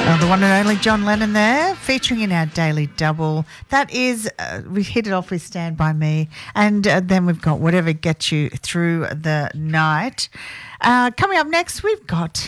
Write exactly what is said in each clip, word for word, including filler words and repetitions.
Oh, the one and only John Lennon there, featuring in our Daily Double. That is, uh, we hit it off with Stand By Me, and uh, then we've got Whatever Gets You Through the Night. Uh, coming up next, we've got...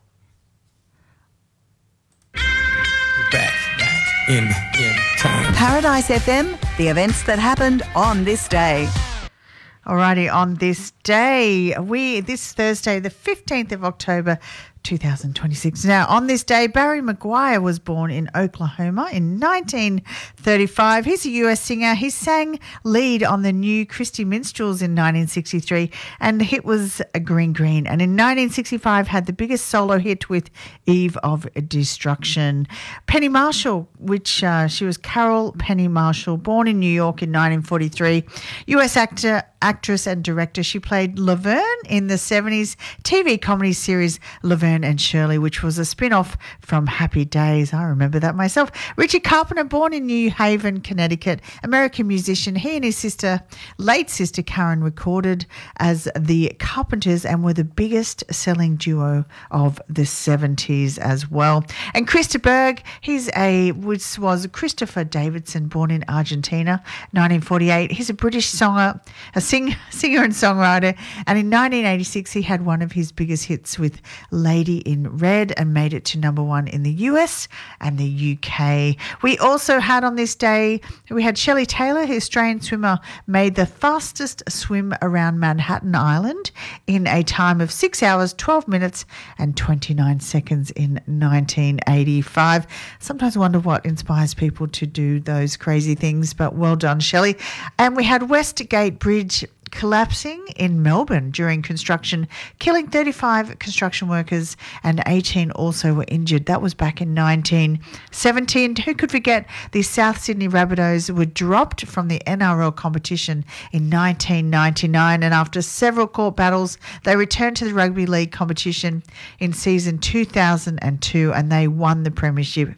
Back, back in, in time. Paradise F M, the events that happened on this day. Alrighty, on this day, we this Thursday, the fifteenth of October, two thousand twenty-six. Now, on this day, Barry Maguire was born in Oklahoma in nineteen thirty-five. He's a U S singer. He sang lead on the new Christy Minstrels in nineteen sixty-three, and the hit was a Green Green. And in nineteen sixty-five, had the biggest solo hit with Eve of Destruction. Penny Marshall, which uh, she was Carol Penny Marshall, born in New York in nineteen forty-three. U S actor, actress and director. She played Laverne in the seventies T V comedy series Laverne and Shirley, which was a spin-off from Happy Days. I remember that myself. Richard Carpenter, born in New Haven, Connecticut, American musician. He and his sister, late sister Karen, recorded as the Carpenters and were the biggest selling duo of the seventies as well. And Christa Berg, he's a, which was Christopher Davidson, born in Argentina, nineteen forty-eight. He's a British singer, a sing, singer and songwriter, and in nineteen eighty-six he had one of his biggest hits with Lady in Red and made it to number one in the U S and the U K. We also had on this day, we had Shelley Taylor, the Australian swimmer, made the fastest swim around Manhattan Island in a time of six hours, twelve minutes and twenty-nine seconds in nineteen eighty-five. Sometimes I wonder what inspires people to do those crazy things, but well done, Shelley. And we had Westgate Bridge collapsing in Melbourne during construction, killing thirty-five construction workers and eighteen also were injured. That was back in nineteen seventy. And who could forget the South Sydney Rabbitohs were dropped from the N R L competition in nineteen ninety-nine, and after several court battles, they returned to the Rugby League competition in season two thousand two and they won the premiership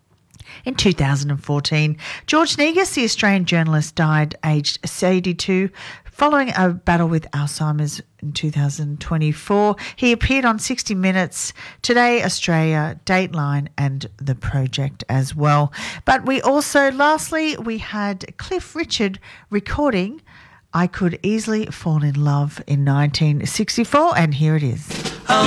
in two thousand fourteen. George Negus, the Australian journalist, died aged eighty-two following a battle with Alzheimer's in two thousand twenty-four. He appeared on sixty minutes, Today Australia, Dateline and The Project as well. But we also, lastly, we had Cliff Richard recording I Could Easily Fall in Love in nineteen sixty-four, and here it is.